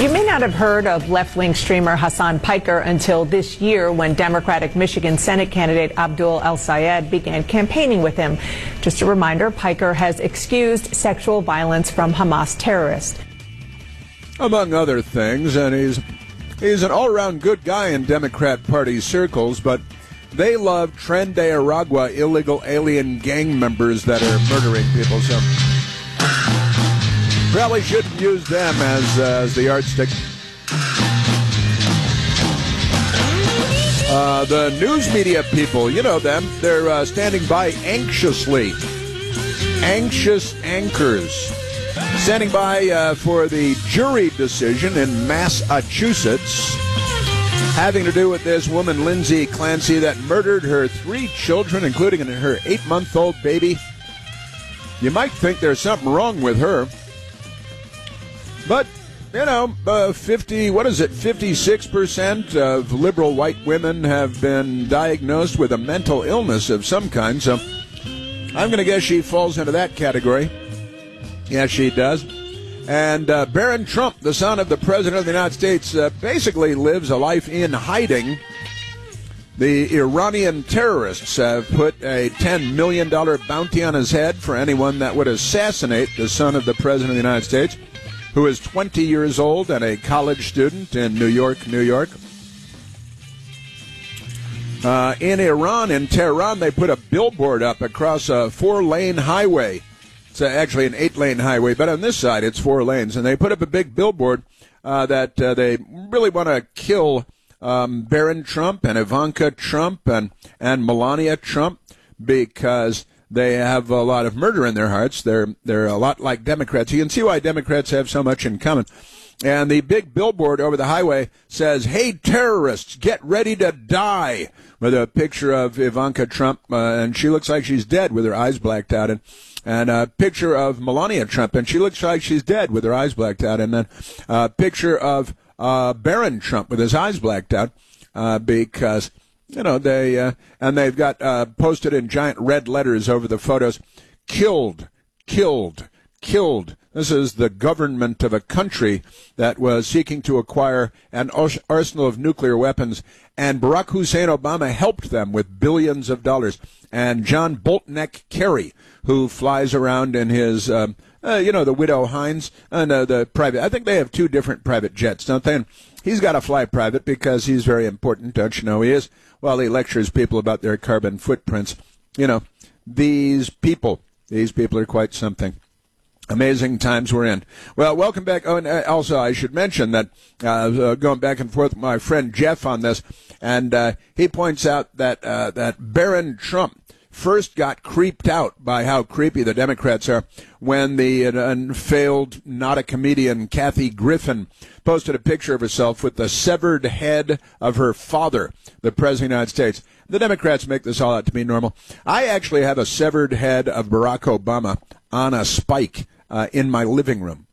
You may not have heard of left-wing streamer Hasan Piker until this year when Democratic Michigan Senate candidate Abdul El-Sayed began campaigning with him. Just a reminder, Piker has excused sexual violence from Hamas terrorists. Among other things, and he's an all-around good guy in Democrat Party circles, but they love Tren de Aragua illegal alien gang members that are murdering people, so probably shouldn't use them as the yardstick. The news media people, you know them, they're standing by anxiously. Anxious anchors. Standing by for the jury decision in Massachusetts having to do with this woman, Lindsay Clancy, that murdered her 3 children, including her 8-month-old baby. You might think there's something wrong with her. But, 56% of liberal white women have been diagnosed with a mental illness of some kind, so I'm going to guess she falls into that category. Yes, she does. And Barron Trump, the son of the President of the United States, basically lives a life in hiding. The Iranian terrorists have put a $10 million bounty on his head for anyone that would assassinate the son of the President of the United States, who is 20 years old and a college student in New York, New York. In Iran, in Tehran, they put a billboard up across a 4-lane highway. It's actually an 8-lane highway, but on this side it's 4 lanes. And they put up a big billboard that they really want to kill Barron Trump and Ivanka Trump and Melania Trump because they have a lot of murder in their hearts. They're a lot like Democrats. You can see why Democrats have so much in common. And the big billboard over the highway says, "Hey, terrorists, get ready to die," with a picture of Ivanka Trump, and she looks like she's dead with her eyes blacked out, and a picture of Melania Trump, and she looks like she's dead with her eyes blacked out, and then a picture of Barron Trump with his eyes blacked out, because they've got posted in giant red letters over the photos, "Killed, killed, killed." This is the government of a country that was seeking to acquire an arsenal of nuclear weapons, and Barack Hussein Obama helped them with billions of dollars. And John Boltneck Kerry, who flies around in his, the Widow Hines, and the private. I think they have 2 different private jets, don't they? And he's got to fly private because he's very important, don't you know he is? Well, he lectures people about their carbon footprints. These people are quite something. Amazing times we're in. Well, welcome back. Oh, and also I should mention that going back and forth with my friend Jeff on this, and he points out that Barron Trump first got creeped out by how creepy the Democrats are when the failed not-a-comedian Kathy Griffin posted a picture of herself with the severed head of her father, the President of the United States. The Democrats make this all out to be normal. I actually have a severed head of Barack Obama on a spike in my living room.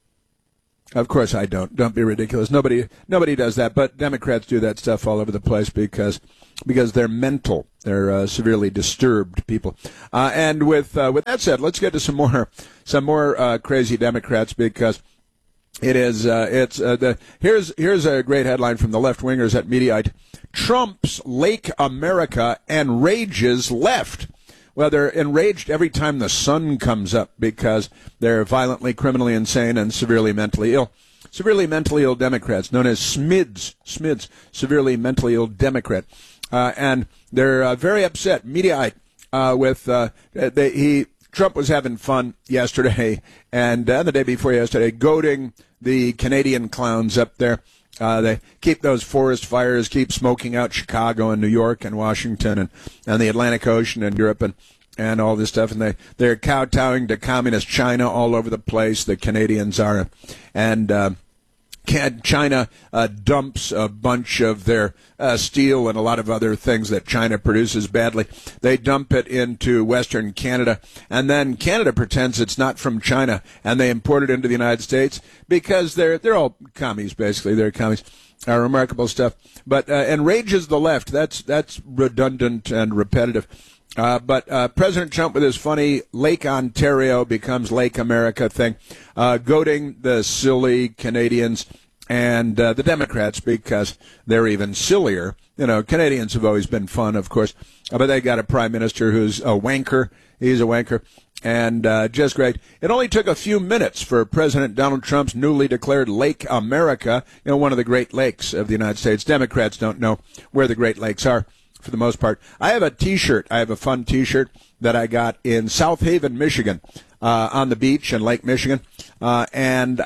Of course I don't. Don't be ridiculous. Nobody does that, but Democrats do that stuff all over the place because they're mental. They're severely disturbed people. And with that said, let's get to some more crazy Democrats because here's a great headline from the left-wingers at Mediaite. Trump's Lake America enrages left. Well, they're enraged every time the sun comes up because they're violently, criminally insane, and severely mentally ill. Severely mentally ill Democrats, known as SMIDs, severely mentally ill Democrat. And they're very upset. Mediaite with Trump was having fun yesterday and the day before yesterday, goading the Canadian clowns up there. They keep those forest fires, keep smoking out Chicago and New York and Washington and the Atlantic Ocean and Europe and all this stuff. And they're kowtowing to communist China all over the place. The Canadians are. And China dumps a bunch of their steel and a lot of other things that China produces badly. They dump it into Western Canada, and then Canada pretends it's not from China, and they import it into the United States because they're all commies, basically. They're commies. Remarkable stuff. But enrages the left. That's redundant and repetitive. But President Trump with his funny Lake Ontario becomes Lake America thing, goading the silly Canadians and the Democrats, because they're even sillier. You know, Canadians have always been fun, of course, but they got a prime minister who's a wanker. He's a wanker, and just great. It only took a few minutes for President Donald Trump's newly declared Lake America, you know, one of the Great Lakes of the United States. Democrats don't know where the Great Lakes are, for the most part. I have a T-shirt. I have a fun T-shirt that I got in South Haven, Michigan, on the beach in Lake Michigan, and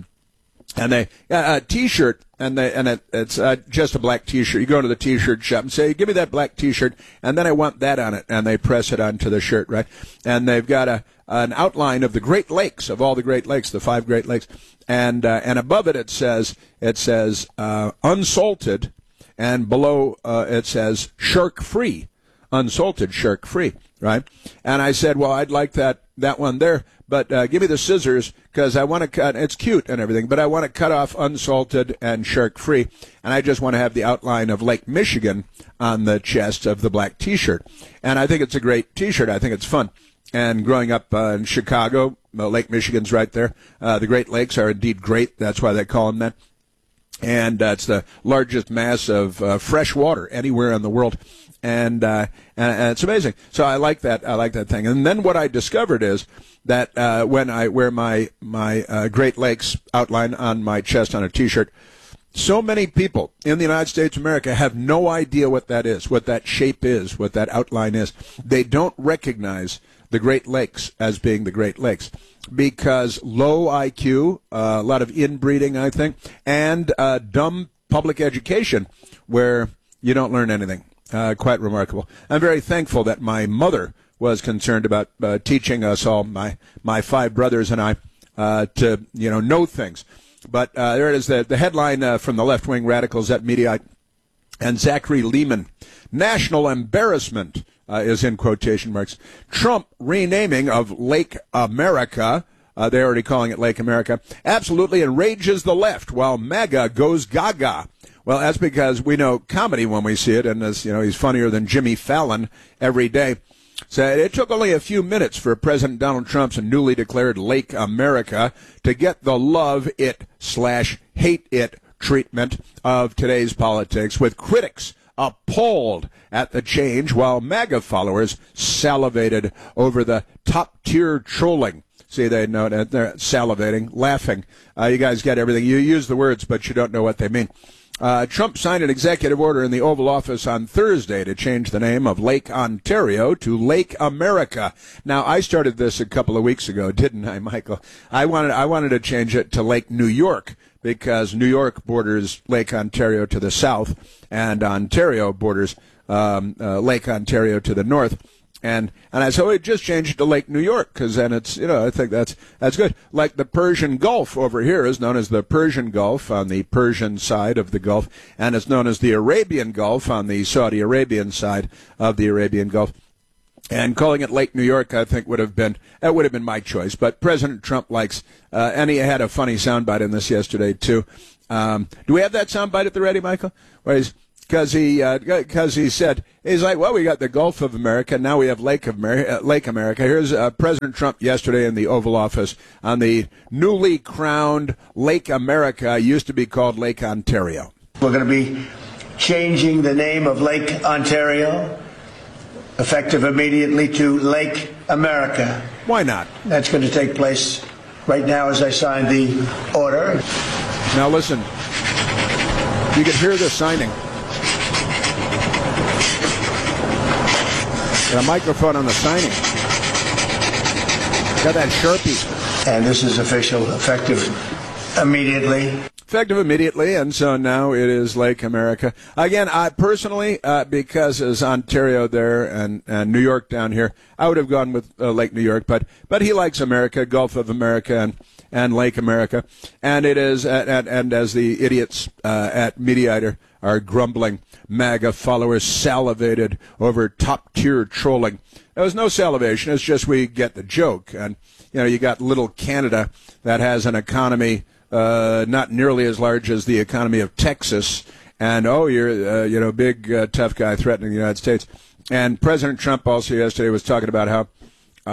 a T-shirt, it's just a black T-shirt. You go to the T-shirt shop and say, "Give me that black T-shirt," and then I want that on it, and they press it onto the shirt, right? And they've got an outline of the Great Lakes, of all the Great Lakes, the 5 Great Lakes, and above it it says unsalted, and below it says shark-free, unsalted, shark-free, right? And I said, well, I'd like that one there, but give me the scissors, because I want to cut, it's cute and everything, but I want to cut off unsalted and shark-free, and I just want to have the outline of Lake Michigan on the chest of the black T-shirt. And I think it's a great T-shirt. I think it's fun. And growing up in Chicago, Lake Michigan's right there. The Great Lakes are indeed great. That's why they call them that. And it's the largest mass of fresh water anywhere in the world. And it's amazing. So I like that. I like that thing. And then what I discovered is that when I wear my Great Lakes outline on my chest on a T-shirt, so many people in the United States of America have no idea what that is, what that shape is, what that outline is. They don't recognize the Great Lakes as being the Great Lakes because low IQ, a lot of inbreeding, I think, and dumb public education where you don't learn anything. Quite remarkable. I'm very thankful that my mother was concerned about teaching us all, my 5 brothers and I, to know things. But there it is, the headline from the left-wing radicals at Mediaite and Zachary Lehman. National embarrassment is in quotation marks. Trump renaming of Lake America, they're already calling it Lake America, absolutely enrages the left while MAGA goes gaga. Well, that's because we know comedy when we see it, and as he's funnier than Jimmy Fallon every day. So it took only a few minutes for President Donald Trump's newly declared Lake America to get the love it/hate it treatment of today's politics, with critics appalled at the change while MAGA followers salivated over the top-tier trolling. See, they're salivating, laughing. You guys get everything. You use the words, but you don't know what they mean. Trump signed an executive order in the Oval Office on Thursday to change the name of Lake Ontario to Lake America. Now, I started this a couple of weeks ago, didn't I, Michael? I wanted to change it to Lake New York because New York borders Lake Ontario to the south, and Ontario borders Lake Ontario to the north. And I said, we just changed it to Lake New York, because then it's, I think that's good. Like the Persian Gulf over here is known as the Persian Gulf on the Persian side of the Gulf, and it's known as the Arabian Gulf on the Saudi Arabian side of the Arabian Gulf. And calling it Lake New York, I think would have been my choice. But President Trump likes, and he had a funny soundbite in this yesterday too. Do we have that soundbite at the ready, Michael? Where because he said, he's like, well, we got the Gulf of America, now we have Lake America. Here's President Trump yesterday in the Oval Office on the newly crowned Lake America, used to be called Lake Ontario. We're going to be changing the name of Lake Ontario, effective immediately, to Lake America. Why not? That's going to take place right now as I sign the order. Now listen, you can hear the signing. Got a microphone on the signing. Got that Sharpie. And this is official, effective immediately. Effective immediately, and so now it is Lake America. Again, I personally, because it's Ontario there and New York down here, I would have gone with Lake New York, but he likes America, Gulf of America, and Lake America. And it is, and as the idiots at Mediator are grumbling, MAGA followers salivated over top-tier trolling. There was no salivation. It's just we get the joke. And, you got little Canada that has an economy not nearly as large as the economy of Texas. And, you're, big, tough guy threatening the United States. And President Trump also yesterday was talking about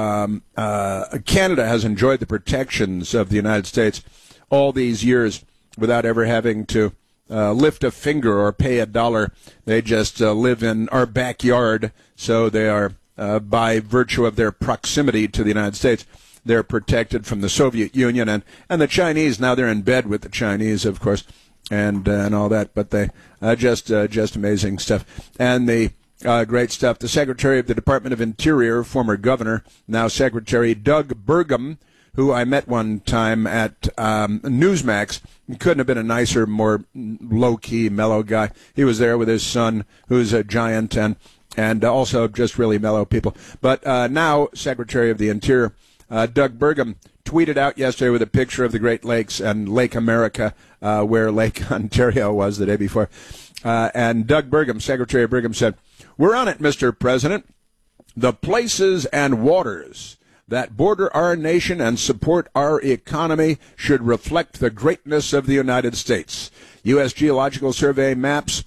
how Canada has enjoyed the protections of the United States all these years. without ever having to lift a finger or pay $1. They just live in our backyard, so they are, by virtue of their proximity to the United States, they're protected from the Soviet Union and the Chinese. Now they're in bed with the Chinese, of course, and all that. But they just amazing stuff. And the great stuff. The Secretary of the Department of Interior, former governor, now Secretary Doug Burgum, who I met one time at Newsmax. Couldn't have been a nicer, more low-key, mellow guy. He was there with his son, who's a giant, and also just really mellow people. But now Secretary of the Interior, Doug Burgum, tweeted out yesterday with a picture of the Great Lakes and Lake America, where Lake Ontario was the day before. And Doug Burgum, Secretary Burgum, said, "We're on it, Mr. President. The places and waters that border our nation and support our economy should reflect the greatness of the United States. U.S. Geological Survey maps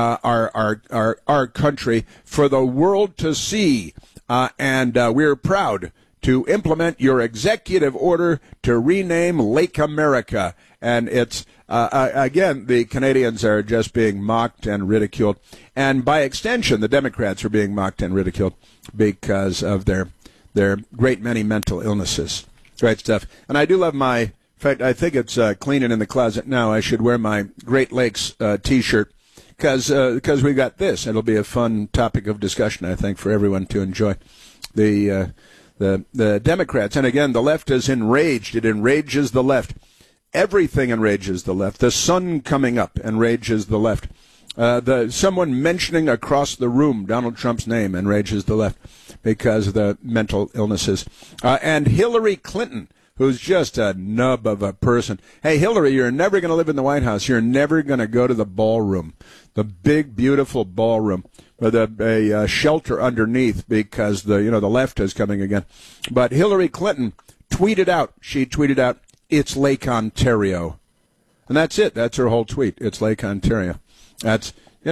our country for the world to see, and we're proud to implement your executive order to rename Lake America." And it's, again, the Canadians are just being mocked and ridiculed. And by extension, the Democrats are being mocked and ridiculed because of their great many mental illnesses. Great stuff. And I do love in fact, I think it's cleaning in the closet now. I should wear my Great Lakes T-shirt because we got this. It'll be a fun topic of discussion, I think, for everyone to enjoy. The Democrats, and again, the left is enraged. It enrages the left. Everything enrages the left. The sun coming up enrages the left. Someone mentioning across the room Donald Trump's name enrages the left because of the mental illnesses. And Hillary Clinton, who's just a nub of a person. Hey, Hillary, you're never going to live in the White House. You're never going to go to the ballroom, the big, beautiful ballroom with a shelter underneath because the left is coming again. But Hillary Clinton tweeted out, "It's Lake Ontario." And that's it. That's her whole tweet. It's Lake Ontario. That's,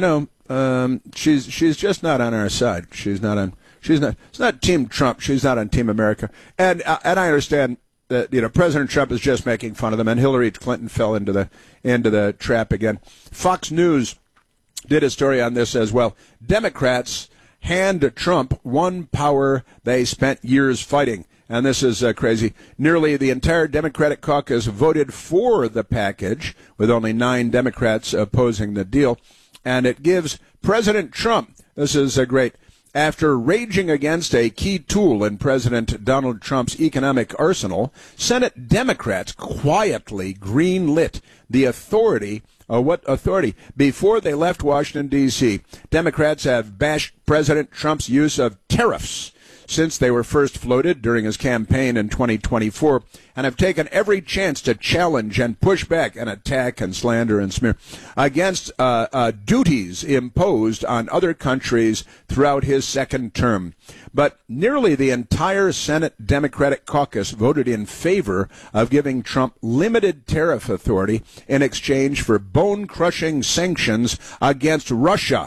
she's just not on our side. It's not Team Trump. She's not on Team America. And I understand that, President Trump is just making fun of them, and Hillary Clinton fell into the trap again. Fox News did a story on this as well. Democrats hand Trump one power they spent years fighting. And this is crazy. Nearly the entire Democratic caucus voted for the package, with only 9 Democrats opposing the deal. And it gives President Trump, this is great, after raging against a key tool in President Donald Trump's economic arsenal, Senate Democrats quietly greenlit the authority. What authority? Before they left Washington, D.C., Democrats have bashed President Trump's use of tariffs since they were first floated during his campaign in 2024, and have taken every chance to challenge and push back and attack and slander and smear against duties imposed on other countries throughout his second term. But nearly the entire Senate Democratic caucus voted in favor of giving Trump limited tariff authority in exchange for bone-crushing sanctions against Russia.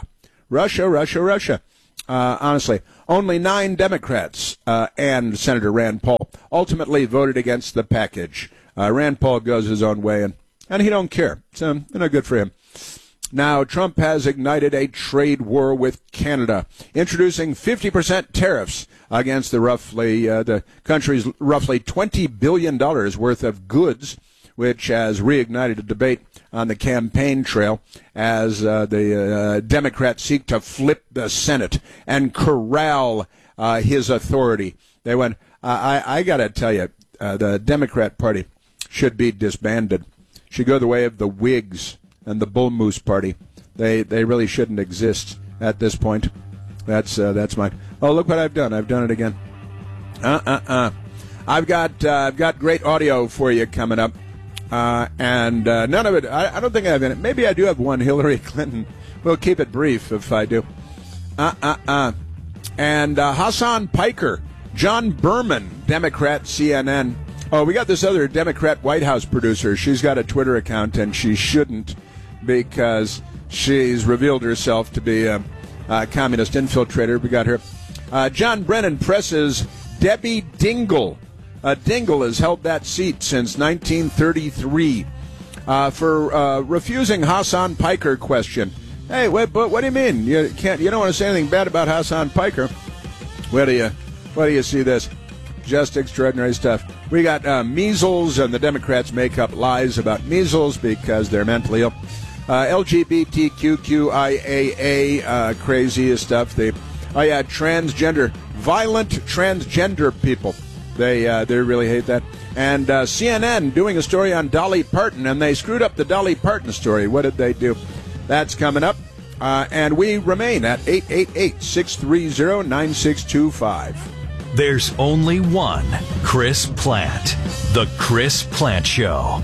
Russia. Honestly, only 9 Democrats and Senator Rand Paul ultimately voted against the package. Rand Paul goes his own way, and he don't care. So, good for him. Now, Trump has ignited a trade war with Canada, introducing 50% tariffs against the country's roughly $20 billion worth of goods, which has reignited a debate on the campaign trail as the Democrats seek to flip the Senate and corral his authority. They went, I got to tell you, the Democrat Party should be disbanded. Should go the way of the Whigs and the Bull Moose Party. They really shouldn't exist at this point. That's mine. Oh, look what I've done. I've done it again. I've got great audio for you coming up. And none of it, I don't think I have in it. Maybe I do have one, Hillary Clinton. We'll keep it brief if I do. And Hassan Piker, John Berman, Democrat, CNN. Oh, we got this other Democrat White House producer. She's got a Twitter account, and she shouldn't because she's revealed herself to be a communist infiltrator. We got her. John Brennan presses Debbie Dingell. Dingell has held that seat since 1933. for refusing Hassan Piker question. Hey, what do you mean? You don't want to say anything bad about Hassan Piker. Where do you see this? Just extraordinary stuff. We got measles, and the Democrats make up lies about measles because they're mentally ill. LGBTQIAA, crazy stuff. Violent transgender people. They really hate that. And CNN doing a story on Dolly Parton, and they screwed up the Dolly Parton story. What did they do? That's coming up. And we remain at 888-630-9625. There's only one Chris Plante. The Chris Plante Show.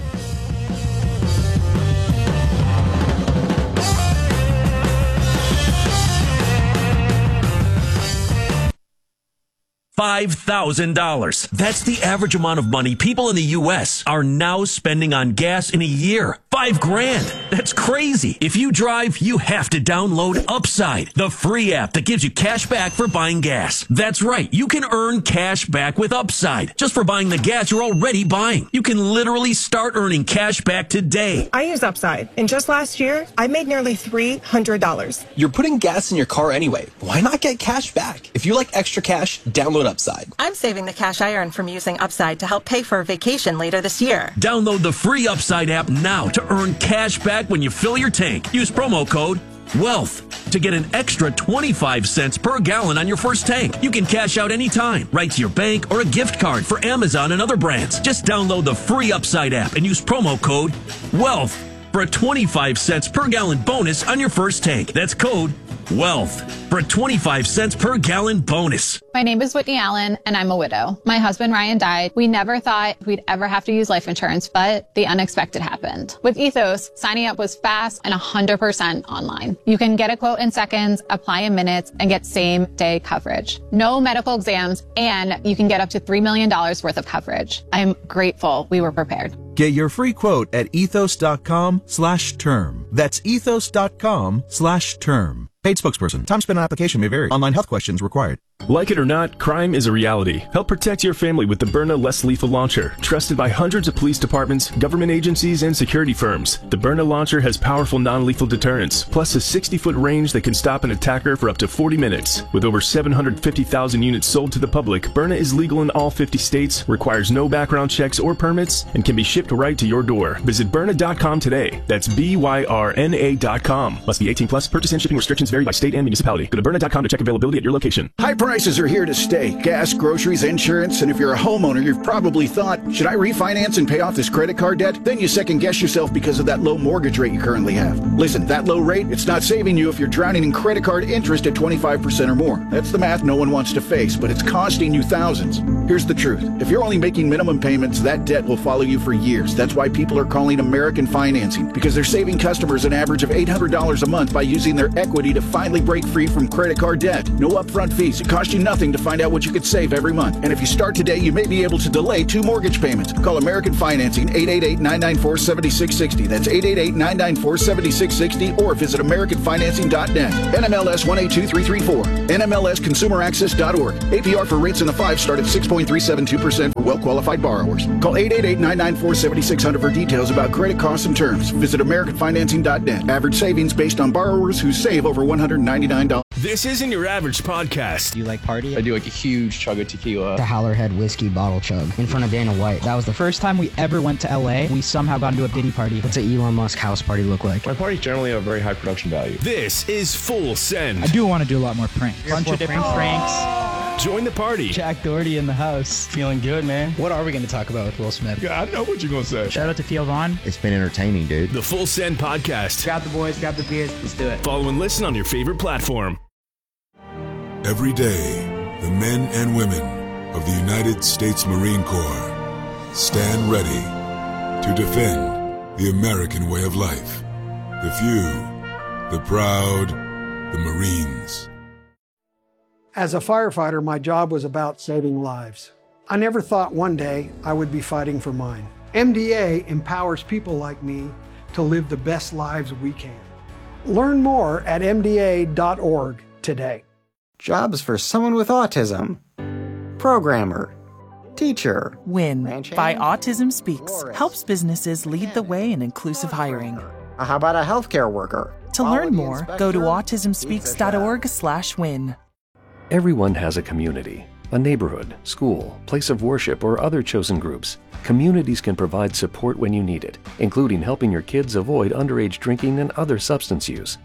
$5,000. That's the average amount of money people in the U.S. are now spending on gas in a year. $5,000. That's crazy. If you drive, you have to download Upside, the free app that gives you cash back for buying gas. That's right. You can earn cash back with Upside just for buying the gas you're already buying. You can literally start earning cash back today. I use Upside, and just last year, I made nearly $300. You're putting gas in your car anyway. Why not get cash back? If you like extra cash, download Upside. I'm saving the cash I earn from using Upside to help pay for a vacation later this year. Download the free Upside app now to earn cash back when you fill your tank. Use promo code WEALTH to get an extra 25 cents per gallon on your first tank. You can cash out anytime, right to your bank or a gift card for Amazon and other brands. Just download the free Upside app and use promo code WEALTH for a 25 cents per gallon bonus on your first tank. That's code WEALTH for a 25 cents per gallon bonus. My name is Whitney Allen, and I'm a widow. My husband, Ryan, died. We never thought we'd ever have to use life insurance, but the unexpected happened. With Ethos, signing up was fast and 100% online. You can get a quote in seconds, apply in minutes, and get same-day coverage. No medical exams, and you can get up to $3 million worth of coverage. I'm grateful we were prepared. Get your free quote at ethos.com/term. That's ethos.com/term. Paid spokesperson. Time spent on application may vary. Online health questions required. Like it or not, crime is a reality. Help protect your family with the Byrna Less Lethal Launcher. Trusted by hundreds of police departments, government agencies, and security firms. The Byrna Launcher has powerful non-lethal deterrence, plus a 60-foot range that can stop an attacker for up to 40 minutes. With over 750,000 units sold to the public, Byrna is legal in all 50 states, requires no background checks or permits, and can be shipped right to your door. Visit Byrna.com today. That's BYRNA.com. Must be 18 plus. Purchase and shipping restrictions vary by state and municipality. Go to Byrna.com to check availability at your location. High prices are here to stay. Gas, groceries, insurance, and if you're a homeowner, you've probably thought, should I refinance and pay off this credit card debt? Then you second guess yourself because of that low mortgage rate you currently have. Listen, that low rate, it's not saving you if you're drowning in credit card interest at 25% or more. That's the math no one wants to face, but it's costing you thousands. Here's the truth. If you're only making minimum payments, that debt will follow you for years. That's why people are calling American Financing, because they're saving customers an average of $800 a month by using their equity to finally break free from credit card debt. No upfront fees. It costs you nothing to find out what you could save every month. And if you start today, you may be able to delay 2 mortgage payments. Call American Financing, 888-994-7660. That's 888-994-7660, or visit AmericanFinancing.net. NMLS 182334. NMLSConsumerAccess.org. APR for rates in the 5 start at 6.372% for well-qualified borrowers. Call 888-994-7600 for details about credit costs and terms. Visit AmericanFinancing.net. Average savings based on borrowers who save over $199. This isn't your average podcast. Do you like party? I do like a huge chug of tequila. The Howlerhead whiskey bottle chug in front of Dana White. That was the first time we ever went to LA. We somehow got into a Diddy party. What's an Elon Musk house party look like? My parties generally have very high production value. This is Full Send. I do want to do a lot more pranks. Bunch of different pranks. Join the party. Jack Doherty in the house. Feeling good, man. What are we going to talk about with Will Smith? Yeah, I know what you're going to say. Shout out to Theo Vaughn. It's been entertaining, dude. The Full Send Podcast. Grab the boys, grab the beers. Let's do it. Follow and listen on your favorite platform. Every day, the men and women of the United States Marine Corps stand ready to defend the American way of life. The few, the proud, the Marines. As a firefighter, my job was about saving lives. I never thought one day I would be fighting for mine. MDA empowers people like me to live the best lives we can. Learn more at MDA.org today. Jobs for someone with autism. Programmer. Teacher. WIN by Autism Speaks helps businesses lead the way in inclusive hiring. How about a healthcare worker? To learn more, go to autismspeaks.org/win. Everyone has a community, a neighborhood, school, place of worship, or other chosen groups. Communities can provide support when you need it, including helping your kids avoid underage drinking and other substance use.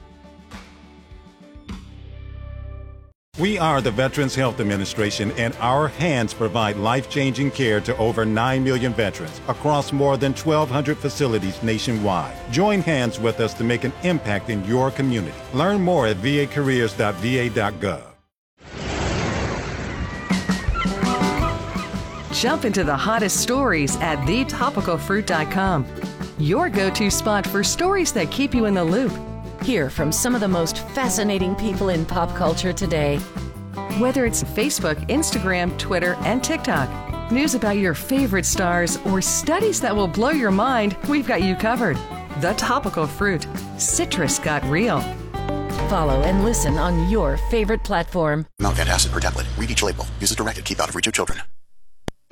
We are the Veterans Health Administration, and our hands provide life-changing care to over 9 million veterans across more than 1,200 facilities nationwide. Join hands with us to make an impact in your community. Learn more at vacareers.va.gov. Jump into the hottest stories at thetopicalfruit.com. Your go-to spot for stories that keep you in the loop. Hear from some of the most fascinating people in pop culture today. Whether it's Facebook, Instagram, Twitter, and TikTok, news about your favorite stars, or studies that will blow your mind, we've got you covered. The Topical Fruit. Citrus got real. Follow and listen on your favorite platform. Milk and acid per tablet. Read each label. Use as directed. Keep out of reach of children.